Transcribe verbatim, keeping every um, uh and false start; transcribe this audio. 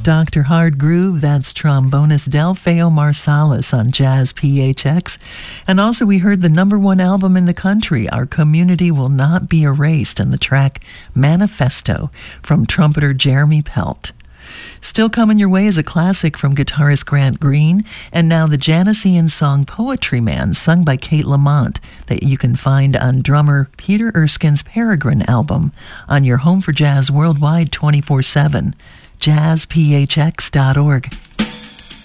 Doctor Hard Groove, that's trombonist Delfeo Marsalis on Jazz P H X. And also we heard the number one album in the country, Our Community Will Not Be Erased, and the track Manifesto from trumpeter Jeremy Pelt. Still coming your way is a classic from guitarist Grant Green, and now the Janician song Poetry Man, sung by Kate Lamont, that you can find on drummer Peter Erskine's Peregrine album on your home for jazz worldwide twenty-four seven. jazz p h x dot org.